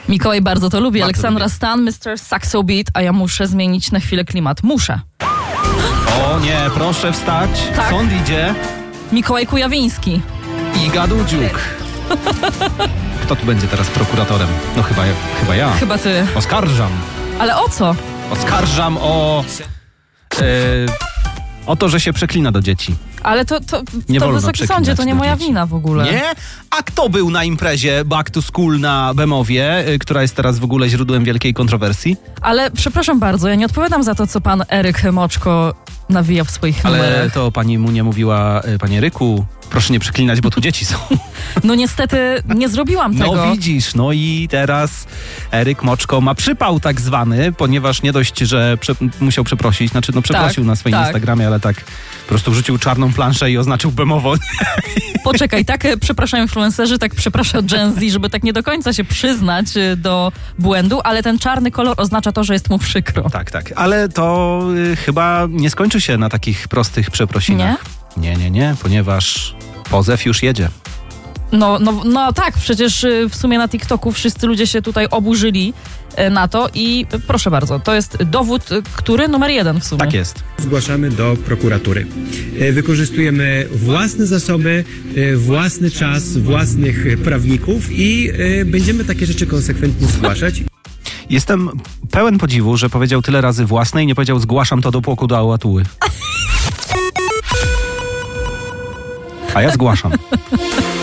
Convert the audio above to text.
Mikołaj bardzo to lubi. Bardzo Aleksandra lubię. Stan, Mr. Saxo Beat, a ja muszę zmienić na chwilę klimat. Muszę. O nie, proszę wstać. Tak. Sąd idzie. Mikołaj Kujawiński. I Gadudziuk. Kto tu będzie teraz prokuratorem? No chyba ja. Chyba ty. Oskarżam. Ale o co? Oskarżam o to, że się przeklina do dzieci. Ale to Nie wolno Wysoki przeklinać Sądzie, to nie do moja dzieci. wina w ogóle. Nie? A kto był na imprezie Back to School na Bemowie, która jest teraz w ogóle źródłem wielkiej kontrowersji? Ale przepraszam bardzo, ja nie odpowiadam za to, co pan Eryk Moczko nawija w swoich Ale numerach. to pani mu nie mówiła, panie Ryku, proszę nie przeklinać, bo tu dzieci są. No niestety nie zrobiłam tego. No widzisz, no i teraz Eryk Moczko ma przypał tak zwany, ponieważ nie dość, że musiał przeprosić, przeprosił na swoim Instagramie, ale tak po prostu wrzucił czarną planszę i oznaczył Bemowo. Poczekaj, tak przepraszam influencerzy, tak przepraszam Gen Z, żeby tak nie do końca się przyznać do błędu, ale ten czarny kolor oznacza to, że jest mu przykro. Tak, ale to chyba nie skończy się na takich prostych przeprosinach. Nie, ponieważ pozew już jedzie. No tak, przecież w sumie na TikToku wszyscy ludzie się tutaj oburzyli na to i proszę bardzo, to jest dowód, który numer 1 w sumie. Tak jest. Zgłaszamy do prokuratury. Wykorzystujemy własne zasoby, własny czas, własnych prawników i będziemy takie rzeczy konsekwentnie zgłaszać. Jestem pełen podziwu, że powiedział tyle razy własne i nie powiedział zgłaszam to do płoku do Ałatuły. A ja zgłaszam.